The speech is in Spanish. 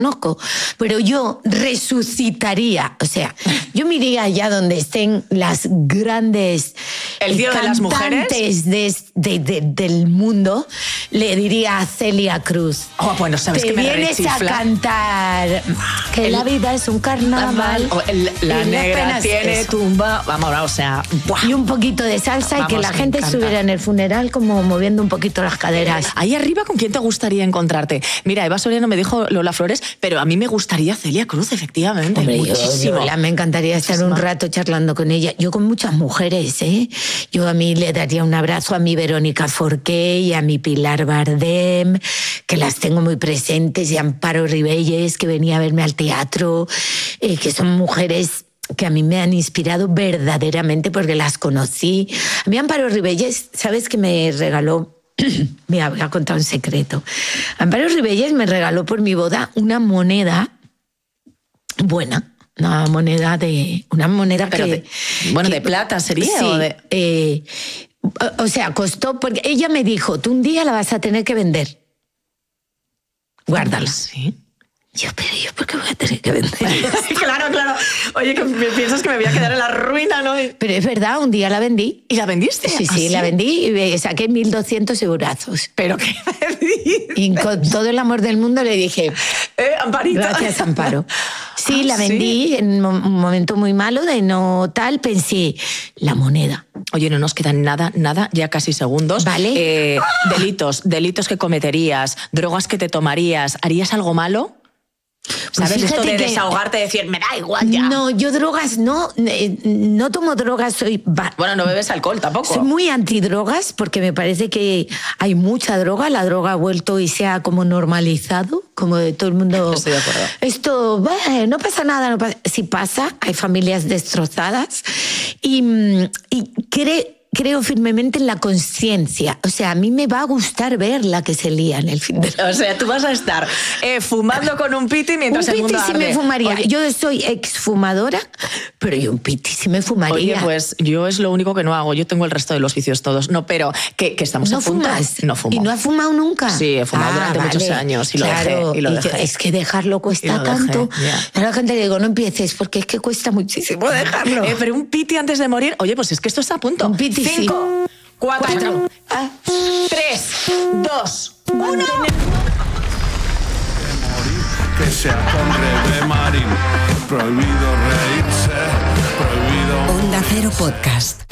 conozco, pero yo resucitaría, o sea, yo me iría allá donde estén las grandes el Día de las Mujeres del mundo, le diría a Celia Cruz. Oh, bueno, sabes que me vienes a cantar que la vida es un carnaval. La negra tiene tumba. Vamos, o sea, ¡buah! Y un poquito de salsa. Vamos, y que la gente estuviera en el funeral como moviendo un poquito las caderas. Ahí arriba, ¿con quién te gustaría encontrarte? Mira, Eva Soriano me dijo Lola Flores, pero a mí me gustaría Celia Cruz, efectivamente. Hombre, muchísimo. Me encantaría estar un rato charlando con ella. Yo con muchas mujeres, ¿eh? Yo a mí le daría un abrazo a mi Verónica Forqué y a mi Pilar Bardem, que las tengo muy presentes, y a Amparo Ribelles, que venía a verme al teatro, que son mujeres que a mí me han inspirado verdaderamente porque las conocí. A mí Amparo Ribelles, ¿sabes qué me regaló? Me voy a contar un secreto. Amparo Ribelles me regaló por mi boda una moneda buena. Una moneda pero que... de plata sería. Sí, ¿o de...? O sea, costó, porque ella me dijo, tú un día la vas a tener que vender. Guárdala. Sí. Pero yo, ¿por qué voy a tener que vender? Claro. Oye, que piensas que me voy a quedar en la ruina, ¿no? Pero es verdad, un día la vendí. ¿Y la vendiste? Sí, la vendí y saqué 1.200 eurazos. ¿Pero qué dices? Y con todo el amor del mundo le dije... Amparito. Gracias, Amparo. Sí, la vendí en un momento muy malo de no tal, pensé, la moneda. Oye, no nos quedan nada, ya casi segundos. Vale. Delitos que cometerías, drogas que te tomarías, ¿harías algo malo? ¿Sabes? Pues esto de desahogarte, decir, me da igual ya. No, yo drogas no tomo drogas, Bueno, no bebes alcohol tampoco. Soy muy antidrogas porque me parece que hay mucha droga, la droga ha vuelto y se ha como normalizado, como de todo el mundo. Estoy de acuerdo. Esto, no pasa nada, sí pasa, hay familias destrozadas y creo firmemente en la conciencia. O sea, a mí me va a gustar ver la que se lía en el fin de semana. O sea, tú vas a estar fumando con un piti mientras el mundo arde. Un piti sí me fumaría. Oye, yo soy exfumadora, pero yo un piti sí me fumaría. Oye, pues yo es lo único que no hago. Yo tengo el resto de los vicios todos. No, pero que estamos ¿No a punto. fumas? No fumo. ¿Y no has fumado nunca? Sí, he fumado durante muchos años y lo dejé. Es que dejarlo cuesta tanto. A la gente le digo, no empieces porque es que cuesta muchísimo dejarlo. Pero un piti antes de morir, oye, pues es que esto está a punto. Un piti 5, 4, 3, 2, 1. Que sea con Rebe Marín, prohibido reírse, prohibido... Onda Cero Podcast.